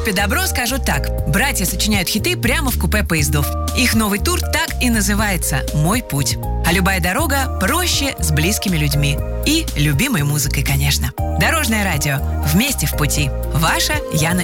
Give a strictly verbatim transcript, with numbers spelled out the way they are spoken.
группе «Добро» скажу так. Братья сочиняют хиты прямо в купе поездов. Их новый тур так и называется «Мой путь». А любая дорога проще с близкими людьми. И любимой музыкой, конечно. Дорожное радио. Вместе в пути. Ваша Яна